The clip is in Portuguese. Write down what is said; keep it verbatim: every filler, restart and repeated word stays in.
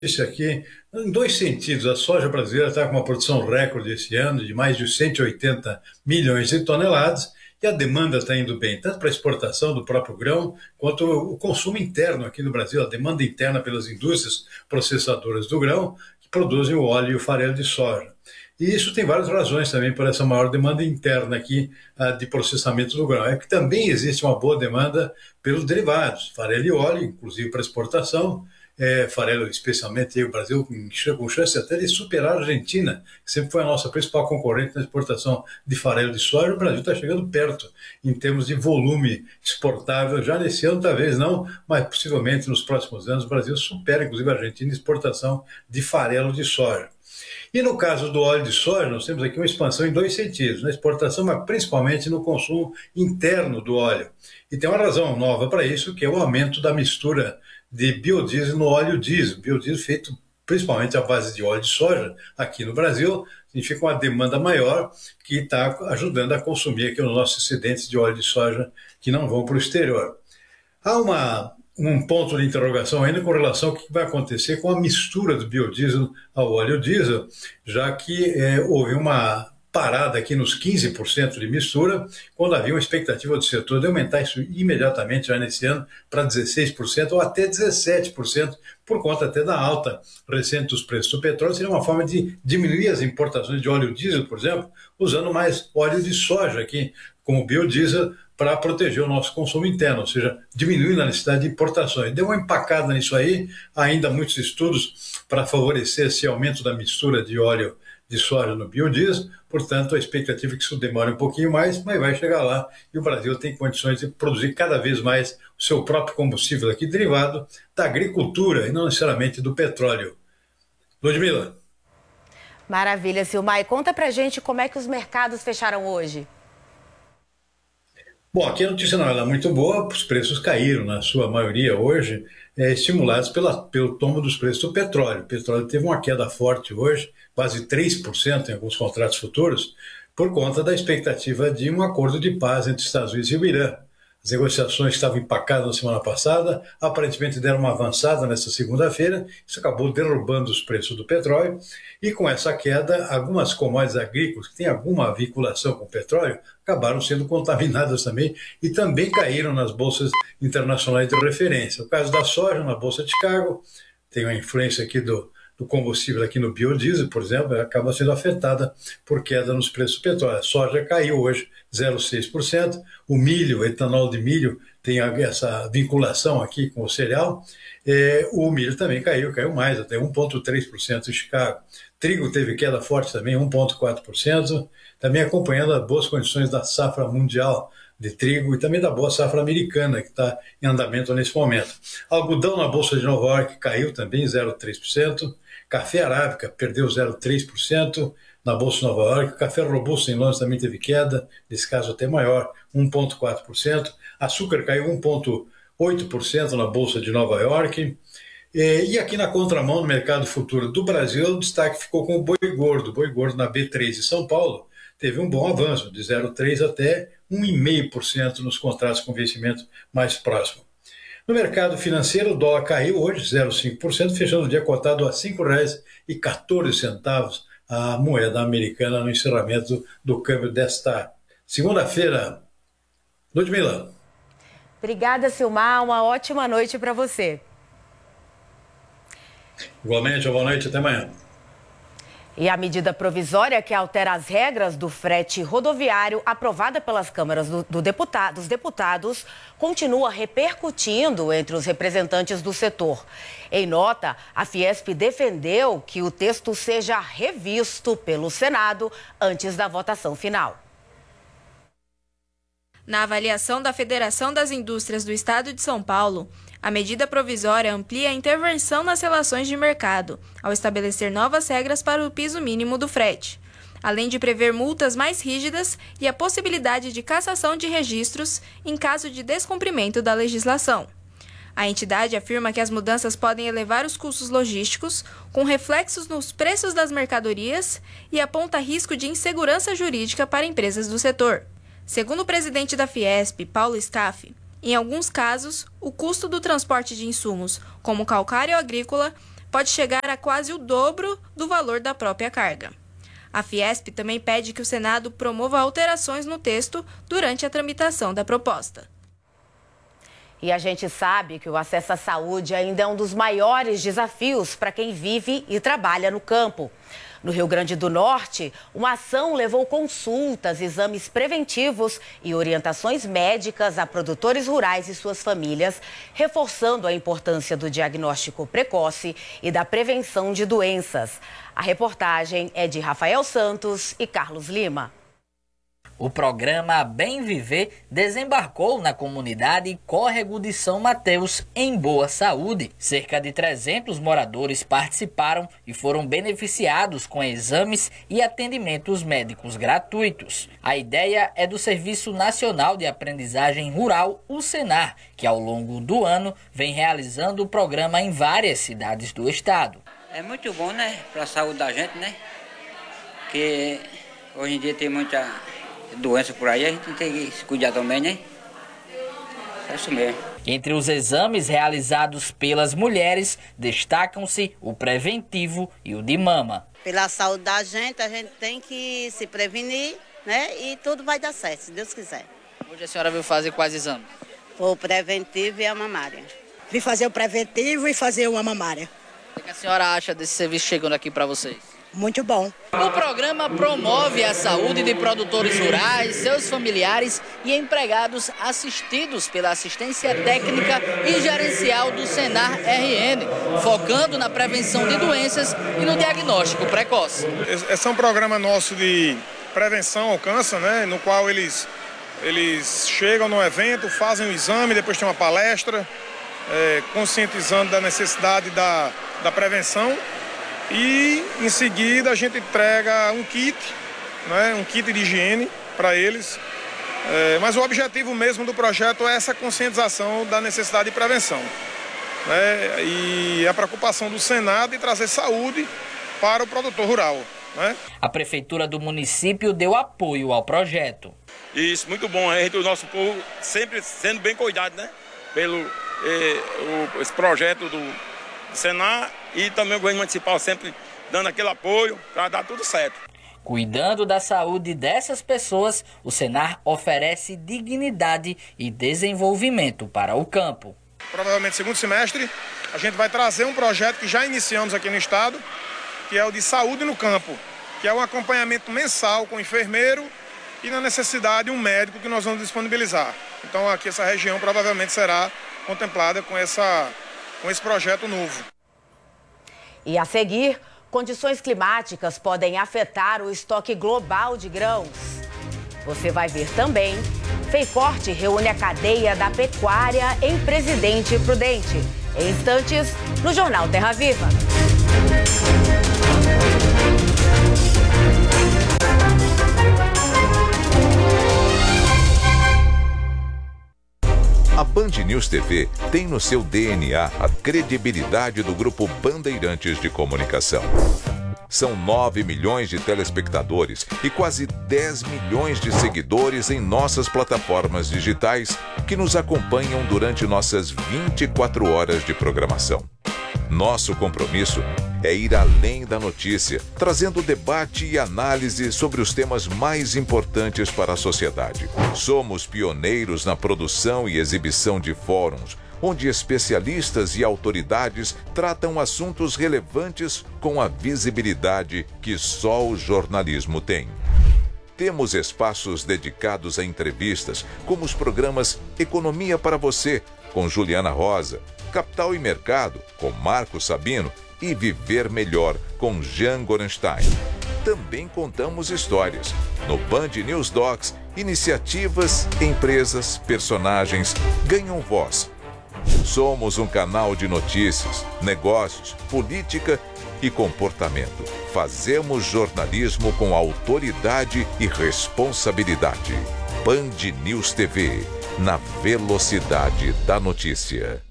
Isso aqui, em dois sentidos. A soja brasileira está com uma produção recorde esse ano de mais de cento e oitenta milhões de toneladas e a demanda está indo bem, tanto para a exportação do próprio grão, quanto o consumo interno aqui no Brasil, a demanda interna pelas indústrias processadoras do grão, que produzem o óleo e o farelo de soja. E isso tem várias razões também por essa maior demanda interna aqui uh, de processamento do grão. É que também existe uma boa demanda pelos derivados, farelo e óleo, inclusive para exportação, é, farelo especialmente aí, o Brasil com chance até de superar a Argentina, que sempre foi a nossa principal concorrente na exportação de farelo de soja. O Brasil está chegando perto em termos de volume exportável, já nesse ano talvez não, mas possivelmente nos próximos anos o Brasil supera inclusive a Argentina em exportação de farelo de soja. E no caso do óleo de soja, nós temos aqui uma expansão em dois sentidos, na exportação, mas principalmente no consumo interno do óleo. E tem uma razão nova para isso, que é o aumento da mistura de biodiesel no óleo diesel. Biodiesel feito principalmente à base de óleo de soja aqui no Brasil, significa uma demanda maior que está ajudando a consumir aqui os nossos excedentes de óleo de soja que não vão para o exterior. Há uma... um ponto de interrogação ainda com relação ao que vai acontecer com a mistura do biodiesel ao óleo diesel, já que é, houve uma parada aqui nos quinze por cento de mistura, quando havia uma expectativa do setor de aumentar isso imediatamente já nesse ano para dezesseis por cento ou até dezessete por cento, por conta até da alta recente dos preços do petróleo. Seria uma forma de diminuir as importações de óleo diesel, por exemplo, usando mais óleo de soja aqui como biodiesel, para proteger o nosso consumo interno, ou seja, diminuindo a necessidade de importações. Deu uma empacada nisso aí, ainda muitos estudos para favorecer esse aumento da mistura de óleo de soja no biodiesel, portanto a expectativa é que isso demore um pouquinho mais, mas vai chegar lá e o Brasil tem condições de produzir cada vez mais o seu próprio combustível aqui derivado da agricultura e não necessariamente do petróleo. Ludmila. Maravilha, Silmar. E conta pra gente como é que os mercados fecharam hoje. Bom, aqui a notícia não é muito boa, os preços caíram, na sua maioria hoje, é, estimulados pela, pelo tombo dos preços do petróleo. O petróleo teve uma queda forte hoje, quase três por cento em alguns contratos futuros, por conta da expectativa de um acordo de paz entre os Estados Unidos e o Irã. As negociações estavam empacadas na semana passada, aparentemente deram uma avançada nesta segunda-feira, isso acabou derrubando os preços do petróleo, e com essa queda, algumas commodities agrícolas que têm alguma vinculação com o petróleo acabaram sendo contaminadas também e também caíram nas bolsas internacionais de referência. O caso da soja na Bolsa de Chicago, tem uma influência aqui do, do combustível aqui no biodiesel, por exemplo, acaba sendo afetada por queda nos preços do petróleo. A soja caiu hoje zero vírgula seis por cento, o milho, o etanol de milho tem essa vinculação aqui com o cereal, é, o milho também caiu, caiu mais, até um vírgula três por cento em Chicago. Trigo teve queda forte também, um vírgula quatro por cento, também acompanhando as boas condições da safra mundial de trigo e também da boa safra americana, que está em andamento nesse momento. Algodão na Bolsa de Nova York caiu também zero vírgula três por cento, café arábica perdeu zero vírgula três por cento na Bolsa de Nova York, café robusto em Londres também teve queda, nesse caso até maior, um vírgula quatro por cento, açúcar caiu um vírgula oito por cento na Bolsa de Nova York, e aqui na contramão, no mercado futuro do Brasil, o destaque ficou com o boi gordo. O boi gordo na B três de São Paulo teve um bom avanço, de zero vírgula três por cento até um vírgula cinco por cento nos contratos com vencimento mais próximo. No mercado financeiro, o dólar caiu hoje zero vírgula cinco por cento, fechando o dia cotado a cinco reais e quatorze centavos a moeda americana no encerramento do câmbio desta segunda-feira. Ludmila. Obrigada, Silmar. Uma ótima noite para você. Igualmente, boa noite, até amanhã. E a medida provisória que altera as regras do frete rodoviário, aprovada pelas câmaras do, do deputado, dos deputados, continua repercutindo entre os representantes do setor. Em nota, a Fiesp defendeu que o texto seja revisto pelo Senado antes da votação final. Na avaliação da Federação das Indústrias do Estado de São Paulo, a medida provisória amplia a intervenção nas relações de mercado, ao estabelecer novas regras para o piso mínimo do frete, além de prever multas mais rígidas e a possibilidade de cassação de registros em caso de descumprimento da legislação. A entidade afirma que as mudanças podem elevar os custos logísticos, com reflexos nos preços das mercadorias, e aponta risco de insegurança jurídica para empresas do setor. Segundo o presidente da Fiesp, Paulo Scaff, em alguns casos, o custo do transporte de insumos, como calcário agrícola, pode chegar a quase o dobro do valor da própria carga. A Fiesp também pede que o Senado promova alterações no texto durante a tramitação da proposta. E a gente sabe que o acesso à saúde ainda é um dos maiores desafios para quem vive e trabalha no campo. No Rio Grande do Norte, uma ação levou consultas, exames preventivos e orientações médicas a produtores rurais e suas famílias, reforçando a importância do diagnóstico precoce e da prevenção de doenças. A reportagem é de Rafael Santos e Carlos Lima. O programa Bem Viver desembarcou na comunidade Córrego de São Mateus em boa saúde. Cerca de trezentos moradores participaram e foram beneficiados com exames e atendimentos médicos gratuitos. A ideia é do Serviço Nacional de Aprendizagem Rural, o Senar, que ao longo do ano vem realizando o programa em várias cidades do estado. É muito bom, né, para a saúde da gente, né? Porque hoje em dia tem muita doença por aí, a gente tem que se cuidar também, né? É isso mesmo. Entre os exames realizados pelas mulheres, destacam-se o preventivo e o de mama. Pela saúde da gente, a gente tem que se prevenir, né? E tudo vai dar certo, se Deus quiser. Hoje a senhora veio fazer quais exames? O preventivo e a mamária. Vim fazer o preventivo e fazer uma mamária. O que a senhora acha desse serviço chegando aqui para vocês? Muito bom. O programa promove a saúde de produtores rurais, seus familiares e empregados assistidos pela assistência técnica e gerencial do Senar R N, focando na prevenção de doenças e no diagnóstico precoce. Esse é um programa nosso de prevenção ao câncer, né, no qual eles, eles chegam no evento, fazem o exame, depois tem uma palestra, é, conscientizando da necessidade da, da prevenção. E, em seguida, a gente entrega um kit, né, um kit de higiene para eles. É, mas o objetivo mesmo do projeto é essa conscientização da necessidade de prevenção. Né, e a preocupação do Senado em trazer saúde para o produtor rural. Né? A Prefeitura do município deu apoio ao projeto. Isso, muito bom. A gente, o nosso povo sempre sendo bem cuidado, né? Pelo eh, o, esse projeto do Senar. E também o governo municipal sempre dando aquele apoio para dar tudo certo. Cuidando da saúde dessas pessoas, o Senar oferece dignidade e desenvolvimento para o campo. Provavelmente segundo semestre, a gente vai trazer um projeto que já iniciamos aqui no estado, que é o de saúde no campo, que é um acompanhamento mensal com o enfermeiro e, na necessidade, um médico que nós vamos disponibilizar. Então aqui essa região provavelmente será contemplada com, essa, com esse projeto novo. E a seguir, condições climáticas podem afetar o estoque global de grãos. Você vai ver também, Feicorte reúne a cadeia da pecuária em Presidente Prudente. Em instantes, no Jornal Terra Viva. A Band News T V tem no seu D N A a credibilidade do Grupo Bandeirantes de Comunicação. São nove milhões de telespectadores e quase dez milhões de seguidores em nossas plataformas digitais que nos acompanham durante nossas vinte e quatro horas de programação. Nosso compromisso é ir além da notícia, trazendo debate e análise sobre os temas mais importantes para a sociedade. Somos pioneiros na produção e exibição de fóruns, onde especialistas e autoridades tratam assuntos relevantes com a visibilidade que só o jornalismo tem. Temos espaços dedicados a entrevistas, como os programas Economia para Você, com Juliana Rosa, Capital e Mercado, com Marcos Sabino, e Viver Melhor, com Jean Gorenstein. Também contamos histórias. No Band News Docs, iniciativas, empresas, personagens ganham voz. Somos um canal de notícias, negócios, política e comportamento. Fazemos jornalismo com autoridade e responsabilidade. Band News T V, na velocidade da notícia.